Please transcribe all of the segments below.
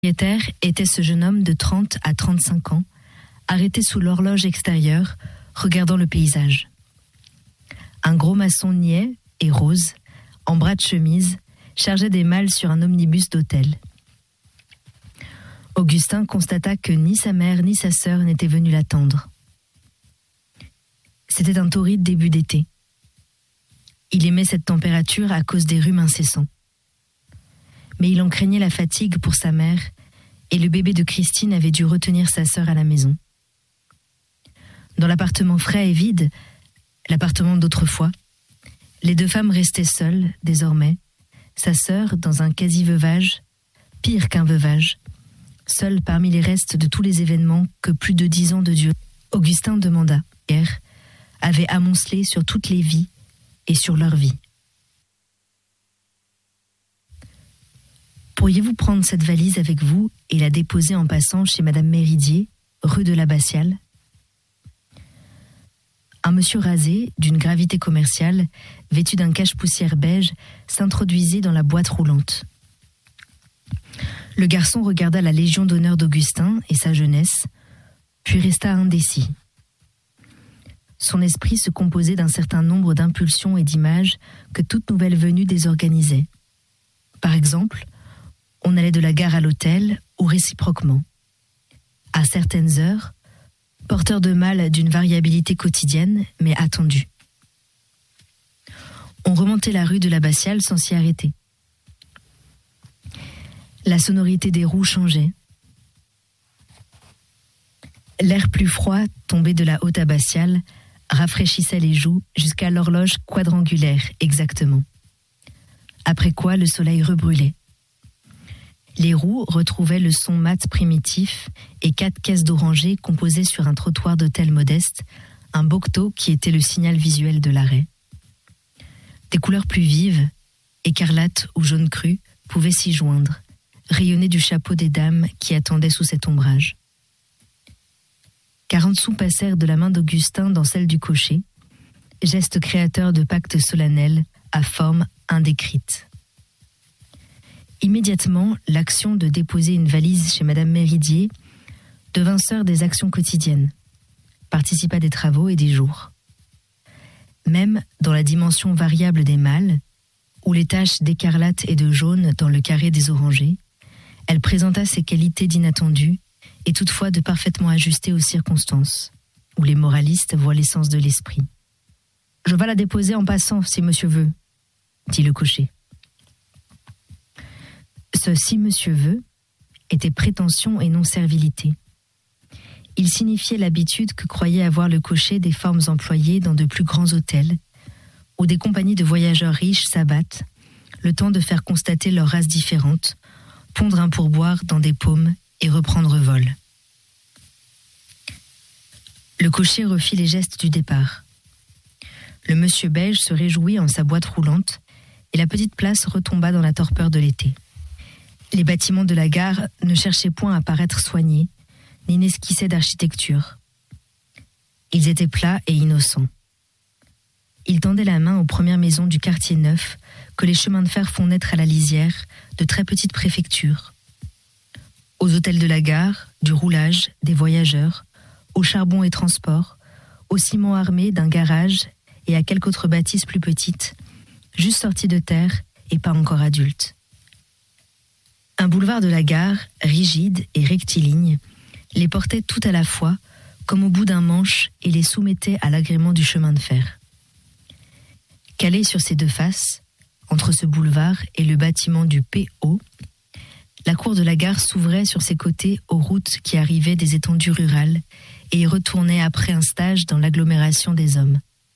propriétaire était ce jeune homme de 30 à 35 ans, arrêté sous l'horloge extérieure, regardant le paysage. Un gros maçon niais et rose, en bras de chemise, chargeait des malles sur un omnibus d'hôtel. Augustin constata que ni sa mère ni sa sœur n'étaient venus l'attendre. C'était un torride début d'été. Il aimait cette température à cause des rhumes incessants. Mais il en craignait la fatigue pour sa mère et le bébé de Christine avait dû retenir sa sœur à la maison. Dans l'appartement frais et vide, l'appartement d'autrefois, les deux femmes restaient seules, désormais, sa sœur dans un quasi-veuvage, pire qu'un veuvage, seule parmi les restes de tous les événements que plus de 10 ans de Dieu. Augustin demanda, avait amoncelé sur toutes les vies et sur leur vie. Pourriez-vous prendre cette valise avec vous et la déposer en passant chez Madame Méridier, rue de l'Abbatiale ? Un monsieur rasé, d'une gravité commerciale, vêtu d'un cache-poussière beige, s'introduisit dans la boîte roulante. Le garçon regarda la Légion d'honneur d'Augustin et sa jeunesse, puis resta indécis. Son esprit se composait d'un certain nombre d'impulsions et d'images que toute nouvelle venue désorganisait. Par exemple, on allait de la gare à l'hôtel ou réciproquement. À certaines heures, porteur de mal d'une variabilité quotidienne, mais attendue. On remontait la rue de l'Abbatiale sans s'y arrêter. La sonorité des roues changeait. L'air plus froid, tombé de la haute abbatiale, rafraîchissait les joues jusqu'à l'horloge quadrangulaire exactement. Après quoi, le soleil rebrûlait. Les roues retrouvaient le son mat primitif et 4 caisses d'oranger composaient sur un trottoir d'hôtel modeste, un bocteau qui était le signal visuel de l'arrêt. Des couleurs plus vives, écarlate ou jaune cru, pouvaient s'y joindre, rayonner du chapeau des dames qui attendaient sous cet ombrage. 40 sous passèrent de la main d'Augustin dans celle du cocher, geste créateur de pactes solennels à forme indécrite. Immédiatement, l'action de déposer une valise chez Madame Méridier devint sœur des actions quotidiennes, participa des travaux et des jours. Même dans la dimension variable des mâles, ou les taches d'écarlate et de jaune dans le carré des orangers, elle présenta ses qualités d'inattendu et toutefois de parfaitement ajustées aux circonstances, où les moralistes voient l'essence de l'esprit. « Je vais la déposer en passant, si monsieur veut, » dit le cocher. Ce « si monsieur veut » était prétention et non servilité. Il signifiait l'habitude que croyait avoir le cocher des formes employées dans de plus grands hôtels, où des compagnies de voyageurs riches s'abattent, le temps de faire constater leurs races différentes, pondre un pourboire dans des paumes et reprendre vol. Le cocher refit les gestes du départ. Le monsieur beige se réjouit en sa boîte roulante et la petite place retomba dans la torpeur de l'été. Les bâtiments de la gare ne cherchaient point à paraître soignés, ni n'esquissaient d'architecture. Ils étaient plats et innocents. Ils tendaient la main aux premières maisons du quartier neuf que les chemins de fer font naître à la lisière de très petites préfectures. Aux hôtels de la gare, du roulage, des voyageurs, au charbon et transport, au ciment armé d'un garage et à quelque autre bâtisse plus petite, juste sortie de terre et pas encore adulte. Un boulevard de la gare, rigide et rectiligne, les portait tout à la fois, comme au bout d'un manche, et les soumettait à l'agrément du chemin de fer. Calée sur ses deux faces, entre ce boulevard et le bâtiment du PO, la cour de la gare s'ouvrait sur ses côtés aux routes qui arrivaient des étendues rurales et y retournaient après un stage dans l'agglomération des hommes.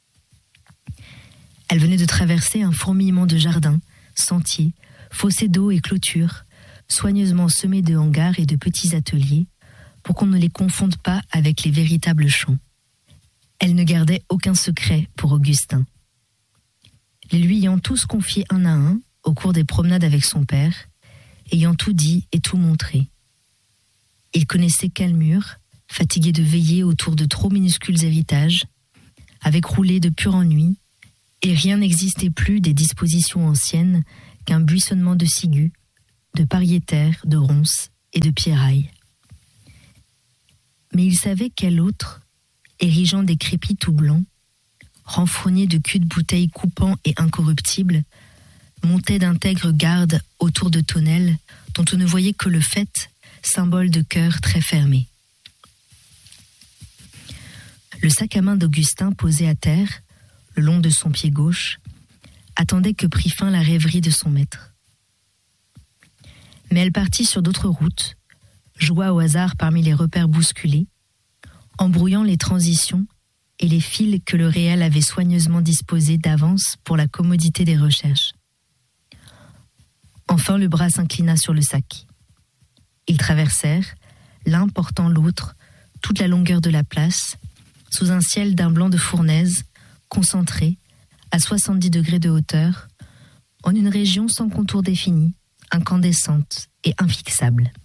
Elle venait de traverser un fourmillement de jardins, sentiers, fossés d'eau et clôtures, soigneusement semés de hangars et de petits ateliers, pour qu'on ne les confonde pas avec les véritables champs. Elle ne gardait aucun secret pour Augustin. Les lui ayant tous confiés un à un, au cours des promenades avec son père, ayant tout dit et tout montré. Il connaissait Calmure, fatigué de veiller autour de trop minuscules héritages, avait croulé de pur ennui, et rien n'existait plus des dispositions anciennes qu'un buissonnement de ciguës, de pariétaires, de ronces et de pierrailles. Mais il savait quel autre, érigeant des crépis tout blancs, renfrognés de culs de bouteilles coupants et incorruptibles, montait d'intègres gardes autour de tonnelles dont on ne voyait que le faîte, symbole de cœur très fermé. Le sac à main d'Augustin posé à terre, le long de son pied gauche, attendait que prît fin la rêverie de son maître. Mais elle partit sur d'autres routes, joua au hasard parmi les repères bousculés, embrouillant les transitions et les fils que le réel avait soigneusement disposés d'avance pour la commodité des recherches. Enfin, le bras s'inclina sur le sac. Ils traversèrent, l'un portant l'autre, toute la longueur de la place, sous un ciel d'un blanc de fournaise, concentré, à 70 degrés de hauteur, en une région sans contour défini, incandescente et infixable.